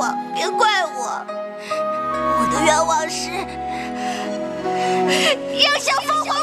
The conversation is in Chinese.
了，别怪我。我的愿望是让小凤凰